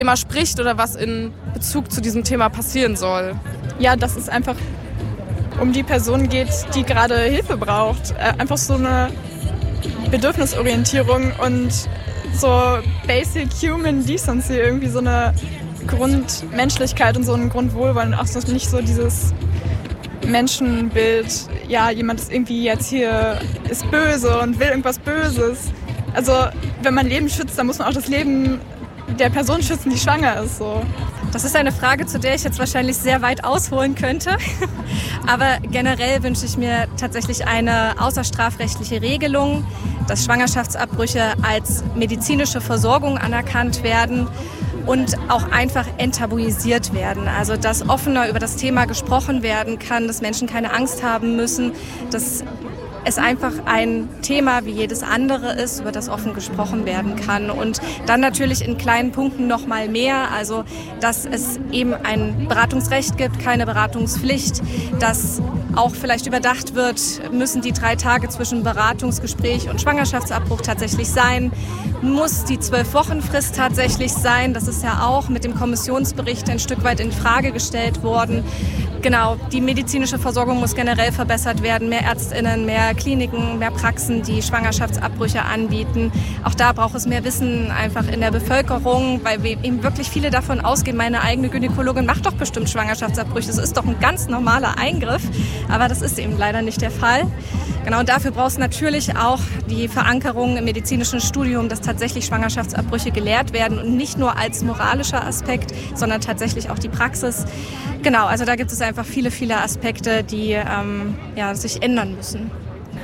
Thema spricht oder was in Bezug zu diesem Thema passieren soll. Ja, dass es einfach um die Person geht, die gerade Hilfe braucht. Einfach so eine Bedürfnisorientierung und so Basic Human Decency, irgendwie so eine Grundmenschlichkeit und so ein Grundwohlwollen. Auch so nicht so dieses Menschenbild, ja, jemand ist irgendwie jetzt hier, ist böse und will irgendwas Böses. Also wenn man Leben schützt, dann muss man auch das Leben der Person schützen, die schwanger ist. So. Das ist eine Frage, zu der ich jetzt wahrscheinlich sehr weit ausholen könnte. Aber generell wünsche ich mir tatsächlich eine außerstrafrechtliche Regelung, dass Schwangerschaftsabbrüche als medizinische Versorgung anerkannt werden und auch einfach enttabuisiert werden. Also dass offener über das Thema gesprochen werden kann, dass Menschen keine Angst haben müssen, dass es einfach ein Thema wie jedes andere ist, über das offen gesprochen werden kann. Und dann natürlich in kleinen Punkten noch mal mehr, also dass es eben ein Beratungsrecht gibt, keine Beratungspflicht, dass auch vielleicht überdacht wird, müssen die 3 Tage zwischen Beratungsgespräch und Schwangerschaftsabbruch tatsächlich sein, muss die 12-Wochen-Frist tatsächlich sein, das ist ja auch mit dem Kommissionsbericht ein Stück weit in Frage gestellt worden. Genau, die medizinische Versorgung muss generell verbessert werden, mehr ÄrztInnen, mehr Kliniken, mehr Praxen, die Schwangerschaftsabbrüche anbieten. Auch da braucht es mehr Wissen einfach in der Bevölkerung, weil wir eben wirklich viele davon ausgehen, meine eigene Gynäkologin macht doch bestimmt Schwangerschaftsabbrüche. Das ist doch ein ganz normaler Eingriff, aber das ist eben leider nicht der Fall. Genau, und dafür braucht es natürlich auch die Verankerung im medizinischen Studium, dass tatsächlich Schwangerschaftsabbrüche gelehrt werden und nicht nur als moralischer Aspekt, sondern tatsächlich auch die Praxis. Genau, also da gibt es einfach viele, viele Aspekte, die sich ändern müssen.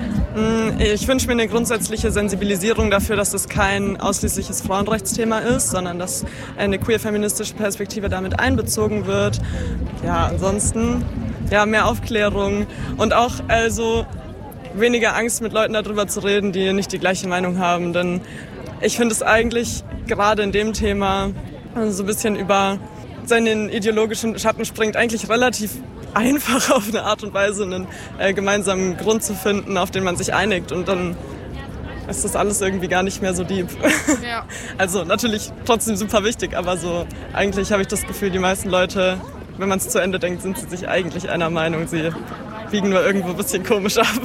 Ich wünsche mir eine grundsätzliche Sensibilisierung dafür, dass es kein ausschließliches Frauenrechtsthema ist, sondern dass eine queer-feministische Perspektive damit einbezogen wird. Ja, ansonsten mehr Aufklärung und auch weniger Angst, mit Leuten darüber zu reden, die nicht die gleiche Meinung haben. Denn ich finde es eigentlich gerade in dem Thema so ein bisschen über seinen ideologischen Schatten springt, eigentlich relativ einfach auf eine Art und Weise einen gemeinsamen Grund zu finden, auf den man sich einigt, und dann ist das alles irgendwie gar nicht mehr so deep. Ja. Also natürlich trotzdem super wichtig, aber so eigentlich habe ich das Gefühl, die meisten Leute, wenn man es zu Ende denkt, sind sie sich eigentlich einer Meinung. Sie biegen nur irgendwo ein bisschen komisch ab.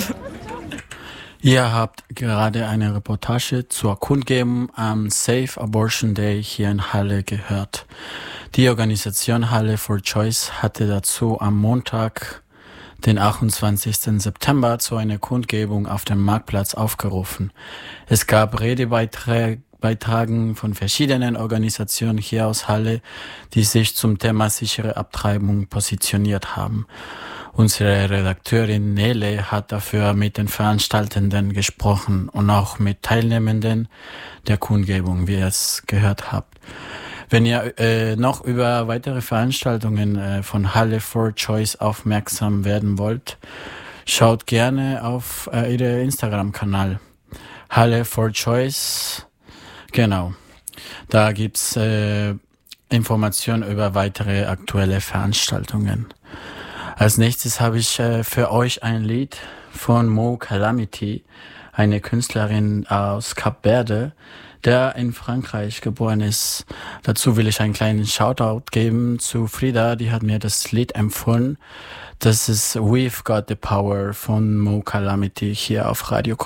Ihr habt gerade eine Reportage zur Kundgebung am Safe Abortion Day hier in Halle gehört. Die Organisation Halle for Choice hatte dazu am Montag, den 28. September, zu einer Kundgebung auf dem Marktplatz aufgerufen. Es gab Redebeiträge von verschiedenen Organisationen hier aus Halle, die sich zum Thema sichere Abtreibung positioniert haben. Unsere Redakteurin Nele hat dafür mit den Veranstaltenden gesprochen und auch mit Teilnehmenden der Kundgebung, wie ihr es gehört habt. Wenn ihr noch über weitere Veranstaltungen von Halle for Choice aufmerksam werden wollt, schaut gerne auf ihre Instagram-Kanal. Halle for Choice, genau. Da gibt's Informationen über weitere aktuelle Veranstaltungen. Als nächstes habe ich für euch ein Lied von Mo Calamity, eine Künstlerin aus Kap Verde, der in Frankreich geboren ist. Dazu will ich einen kleinen Shoutout geben zu Frida, die hat mir das Lied empfohlen. Das ist We've Got the Power von Mo Calamity hier auf Radio